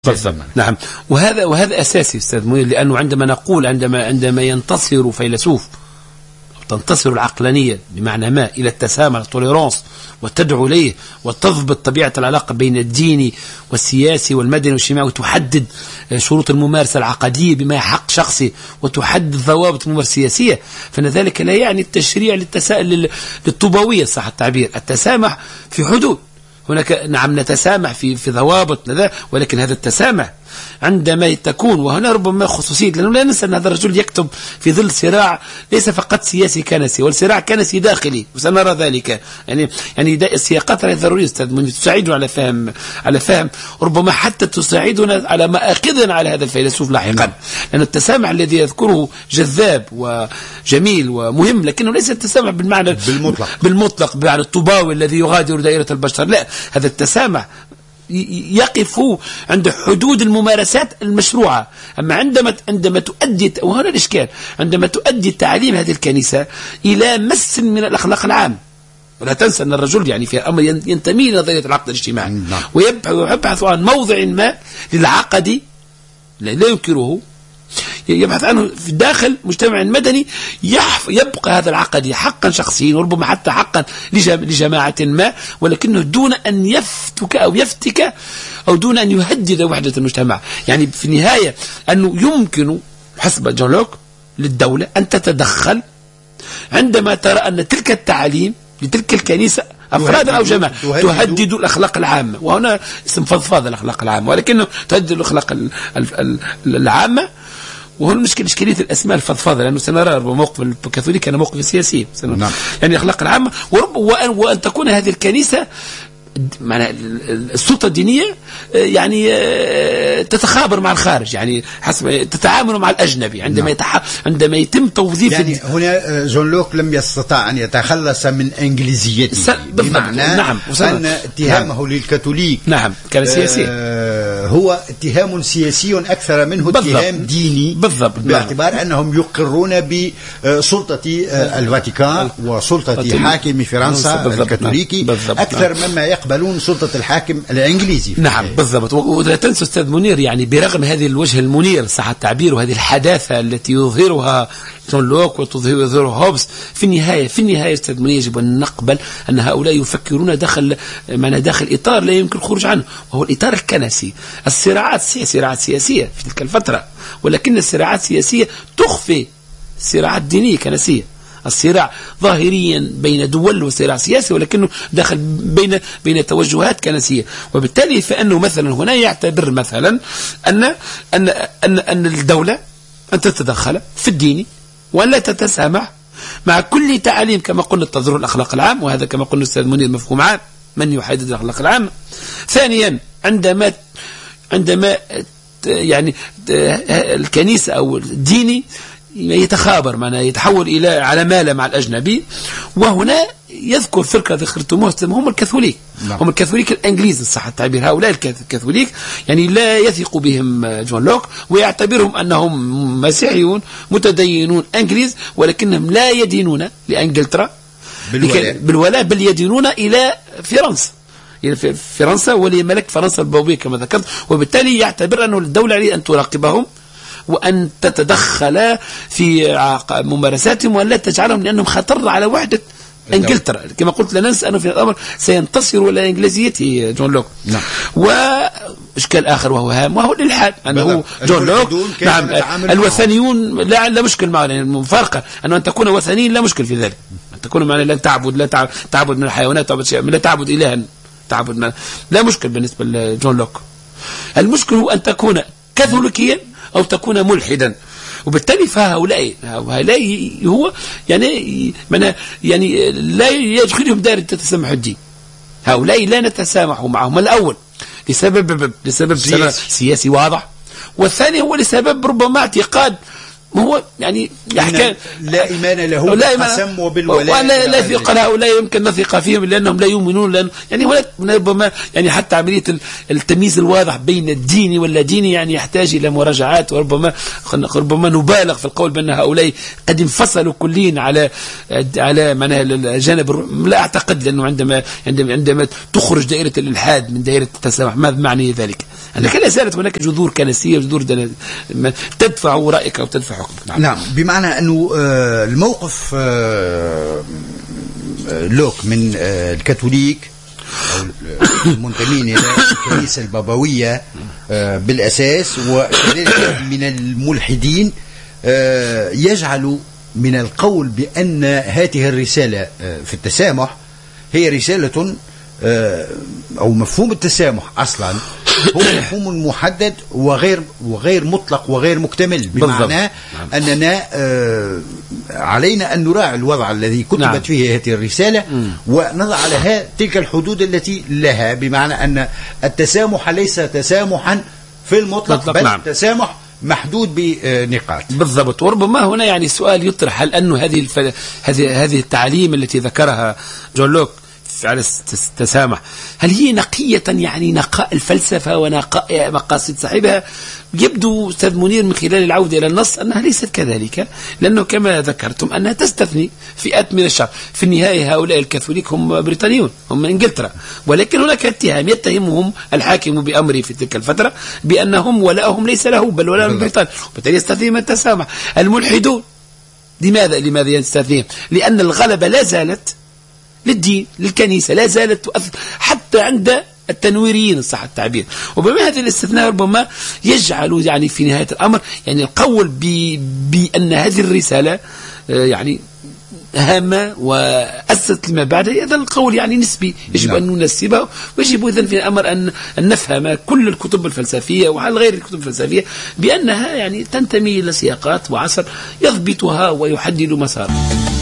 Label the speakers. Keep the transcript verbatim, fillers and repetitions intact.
Speaker 1: نعم. وهذا وهذا أساسي أستاذ منير، لأنه عندما نقول عندما عندما ينتصر فيلسوف تنتصر العقلانية بمعنى ما إلى التسامح التوليرانس وتدعو إليه وتضبط طبيعة العلاقة بين الديني والسياسي والمدني والاجتماعي وتحدد شروط الممارسة العقدية بما حق شخصي وتحدد ضوابط الممارسة السياسية، فإن ذلك لا يعني التشريع للتسا... للطوبوية صح التعبير، التسامح في حدود. هناك نعم نتسامح في في ضوابط ذا، ولكن هذا التسامح عندما تكون، وهنا ربما خصوصية، لأنه لا ننسى أن هذا الرجل يكتب في ظل صراع ليس فقط سياسي كنسي، والصراع كنسي داخلي، وسنرى ذلك. يعني يعني السياقات ضرورية أستاذ منير تساعدنا على فهم على فهم ربما حتى تساعدنا على مآخذنا على هذا الفيلسوف لاحقا، لأن التسامح الذي يذكره جذاب وجميل ومهم، لكنه ليس التسامح بالمعنى
Speaker 2: بالمطلق
Speaker 1: بالمطلق بمعنى الطوباوي الذي يغادر دائرة البشر، لا، هذا التسامح يقف عند حدود الممارسات المشروعة. أما عندما عندما تؤدي، وهنا الإشكال، عندما تؤدي تعاليم هذه الكنيسة إلى مس من الأخلاق العام، ولا تنسى أن الرجل يعني في أمر ينتمي إلى نظرية العقد الاجتماعي ويبحث عن موضع ما للعقد لا ينكره، يبحث عنه في داخل مجتمع مدني يبقى هذا العقد حقا شخصيا وربما حتى حقا لجماعة ما، ولكنه دون أن يفتك أو يفتك أو دون أن يهدد وحدة المجتمع. يعني في النهاية أنه يمكن حسب جون لوك للدولة أن تتدخل عندما ترى أن تلك التعاليم لتلك الكنيسة أفرادا أو جماعة تهدد الأخلاق العامة، وهنا اسم فضفاض الأخلاق العامة، ولكنه تهدد الأخلاق العامة. وهو المشكلة إشكالية الأسماء الفضفاضة، لأنه سنرى موقف الكاثوليك كان موقف سياسي،
Speaker 2: نعم. يعني
Speaker 1: الأخلاق العامة، وأن, وأن تكون هذه الكنيسة معنى السلطة الدينية يعني تتخابر مع الخارج، يعني حسب تتعامل مع الأجنبي عندما نعم. يتح... عندما يتم توظيف
Speaker 2: يعني هنا جون لوك لم يستطع أن يتخلص من إنجليزيته س... بمعنى
Speaker 1: نعم.
Speaker 2: أن اتهامه نعم. للكاثوليك
Speaker 1: نعم كان سياسي
Speaker 2: آه هو اتهام سياسي أكثر منه بالضبط. اتهام ديني
Speaker 1: بالضبط.
Speaker 2: باعتبار نعم. أنهم يقرون بسلطة الفاتيكان وسلطة حاكم فرنسا الكاثوليكي أكثر نعم. مما يقبلون سلطة الحاكم الإنجليزي.
Speaker 1: نعم بالضبط. ولا تنسوا أستاذ منير، يعني برغم هذه الوجه المنير صح التعبير وهذه الحداثة التي يظهرها جون لوك وتظهرها هوبس، في النهاية في النهاية أستاذ منير يجب أن نقبل أن هؤلاء يفكرون داخل معنى داخل إطار لا يمكن الخروج عنه، وهو الإطار الكنسي. الصراعات صراعات سياسية في تلك الفترة، ولكن الصراعات السياسية تخفي الصراعات الدينية كنسية. الصراع ظاهريا بين دول وصراع سياسي، ولكنه داخل بين بين توجهات كنسية، وبالتالي فإنه مثلا هنا يعتبر مثلا أن أن أن أن الدولة أن تتدخل في الدين وأن لا تتسامح مع كل تعاليم كما قلنا تظهر الأخلاق العام، وهذا كما قلنا أستاذ منير مفهوم عام من يحدد الأخلاق العامة. ثانيا عندما عندما يعني الكنيسة أو الديني يتخابر معناه يتحول إلى على ماله مع الأجنبي، وهنا يذكر فرقة ذكرتموها هم الكاثوليك لا. هم الكاثوليك الإنجليز صح التعبير. هؤلاء الكاثوليك يعني لا يثق بهم جون لوك ويعتبرهم أنهم مسيحيون متدينون إنجليز، ولكنهم لا يدينون لإنجلترا بالولاء, بالولاء بل يدينون إلى فرنسا إلى فرنسا ولملك فرنسا البوبية كما ذكرت، وبالتالي يعتبر أنه الدولة عليه أن تراقبهم وأن تتدخل في ممارساتهم وأن لا تجعلهم، لأنهم خطر على وحدة إنجلترا كما قلت. لا ننسى أنه في الأمر سينتصر إلى إنجليزيته جون لوك. نعم. وإشكال آخر وهو هام وهو الإلحاد، أنه جون لوك نعم الوثنيون لا لا مشكل معه، يعني المفارقة أنه أن تكون وثنيين لا مشكل في ذلك، أن تكون معنا لا تعبد لا تعبد, تعبد من الحيوانات تعبد شيء لا تعبد إلها تعبد من لا مشكل بالنسبة لجون لوك. المشكل هو أن تكون كاثوليكيا أو تكون ملحدا، وبالتالي فهؤلاء هؤلاء هو يعني من يعني لا يدخلهم دائرة التسامح الدين. هؤلاء لا نتسامح معهم، الأول لسبب لسبب سياسي, سياسي واضح، والثاني هو لسبب ربما اعتقاد هو يعني يحكي
Speaker 2: لا إيمان له بالقسم وبالولاء،
Speaker 1: ولا لا ثقة هؤلاء يمكن نثق فيهم لأنهم لا يؤمنون، لأن يعني ولا ربما يعني حتى عملية التمييز الواضح بين الدين ولا ديني يعني يحتاج إلى مراجعات، وربما ربما نبالغ في القول بأن هؤلاء قد انفصلوا كليا على على معناها الجانب. لا أعتقد، لأنه عندما عندما عندما تخرج دائرة الإلحاد من دائرة التسامح ماذا معني ذلك؟ أنك لا زالت هناك جذور كنسية جذور تدفع رأيك أو تدفع حكمك.
Speaker 2: نعم, نعم. بمعنى أنه الموقف لوك من الكاثوليك أو المنتمين إلى الكنيسة البابوية بالأساس وكذلك من الملحدين يجعل من القول بأن هذه الرسالة في التسامح هي رسالة أو مفهوم التسامح أصلا هو مفهوم محدد وغير وغير مطلق وغير مكتمل, بمعنى أننا علينا أن نراعي الوضع الذي كتبت نعم. فيه هذه الرسالة ونضع لها تلك الحدود التي لها, بمعنى أن التسامح ليس تسامحا في المطلق بل نعم. تسامح محدود بنقاط.
Speaker 1: بالضبط. وربما هنا يعني سؤال يطرح, هل أنه هذه الف... هذه هذه التعاليم التي ذكرها جون لوك على التسامح هل هي نقية يعني نقاء الفلسفة ونقاء مقاصد صاحبها؟ يبدو أستاذ منير من خلال العودة إلى النص أنها ليست كذلك, لأنه كما ذكرتم أنها تستثني فئات من الشعب. في النهاية هؤلاء الكاثوليك هم بريطانيون, هم من إنجلترا, ولكن هناك اتهام يتهمهم الحاكم بأمره في تلك الفترة بأنهم ولاءهم ليس له بل ولاء بريطانيا, وبالتالي يستثنيهم التسامح. الملحدون لماذا لماذا يستثنيهم؟ لأن الغلبة لا زالت للدين, للكنيسة, لا زالت تؤثر حتى عند التنويريين صح التعبير. وبما هذا الاستثناء ربما يجعل يعني في نهاية الأمر يعني القول بأن هذه الرسالة يعني هامة وأسست لما بعد, هذا القول يعني نسبي, يجب لا. أن ننسبه, ويجب إذن في الأمر أن نفهم كل الكتب الفلسفية وعلى غير الكتب الفلسفية بأنها يعني تنتمي إلى سياقات وعصر يضبطها ويحدد مسارها.